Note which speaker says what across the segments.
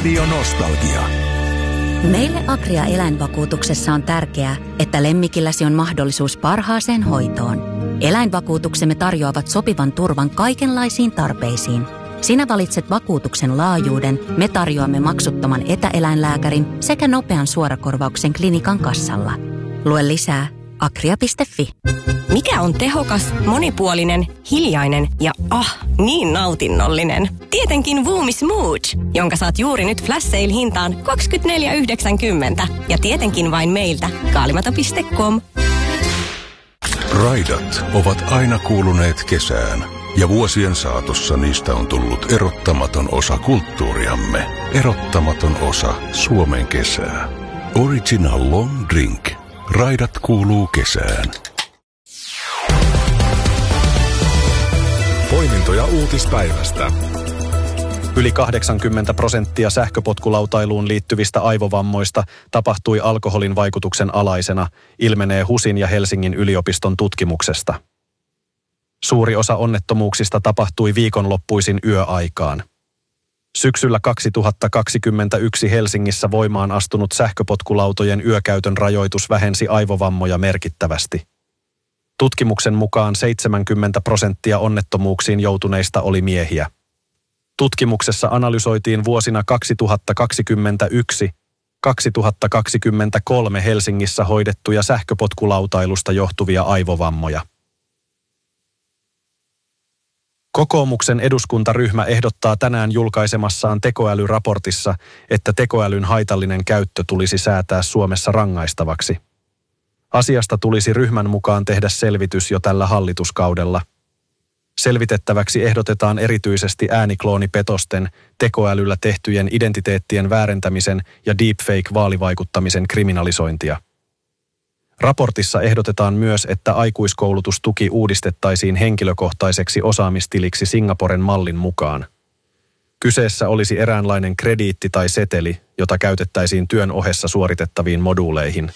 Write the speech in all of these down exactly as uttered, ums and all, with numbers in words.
Speaker 1: Radio Nostalgia.
Speaker 2: Meille Agria eläinvakuutuksessa on tärkeää, että lemmikilläsi on mahdollisuus parhaaseen hoitoon. Eläinvakuutuksemme tarjoavat sopivan turvan kaikenlaisiin tarpeisiin. Sinä valitset vakuutuksen laajuuden, me tarjoamme maksuttoman etäeläinlääkärin sekä nopean suorakorvauksen klinikan kassalla. Lue lisää agria piste fi.
Speaker 3: Mikä on tehokas, monipuolinen, hiljainen ja ah, niin nautinnollinen? Tietenkin Voomi Smooch, jonka saat juuri nyt flash sale hintaan kaksikymmentäneljä yhdeksänkymmentä. Ja tietenkin vain meiltä kaalimato piste com.
Speaker 4: Raidat ovat aina kuuluneet kesään, ja vuosien saatossa niistä on tullut erottamaton osa kulttuuriamme. Erottamaton osa Suomen kesää. Original Long Drink. Raidat kuuluu kesään.
Speaker 1: Poimintoja uutispäivästä.
Speaker 5: Yli kahdeksankymmentä prosenttia sähköpotkulautailuun liittyvistä aivovammoista tapahtui alkoholin vaikutuksen alaisena, ilmenee HUSin ja Helsingin yliopiston tutkimuksesta. Suuri osa onnettomuuksista tapahtui viikonloppuisin yöaikaan. Syksyllä kaksituhattakaksikymmentäyksi Helsingissä voimaan astunut sähköpotkulautojen yökäytön rajoitus vähensi aivovammoja merkittävästi. Tutkimuksen mukaan seitsemänkymmentä prosenttia onnettomuuksiin joutuneista oli miehiä. Tutkimuksessa analysoitiin vuosina kaksituhattakaksikymmentäyksi kaksituhattakaksikymmentäkolme Helsingissä hoidettuja sähköpotkulautailusta johtuvia aivovammoja. Kokoomuksen eduskuntaryhmä ehdottaa tänään julkaisemassaan tekoälyraportissa, että tekoälyn haitallinen käyttö tulisi säätää Suomessa rangaistavaksi. Asiasta tulisi ryhmän mukaan tehdä selvitys jo tällä hallituskaudella. Selvitettäväksi ehdotetaan erityisesti äänikloonipetosten, tekoälyllä tehtyjen identiteettien väärentämisen ja deepfake-vaalivaikuttamisen kriminalisointia. Raportissa ehdotetaan myös, että aikuiskoulutustuki uudistettaisiin henkilökohtaiseksi osaamistiliksi Singaporen mallin mukaan. Kyseessä olisi eräänlainen krediitti tai seteli, jota käytettäisiin työn ohessa suoritettaviin moduuleihin.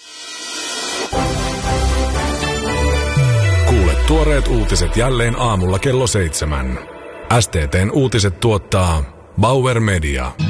Speaker 1: Kuule tuoreet uutiset jälleen aamulla kello seitsemän. S T T:n uutiset tuottaa Bauer Media.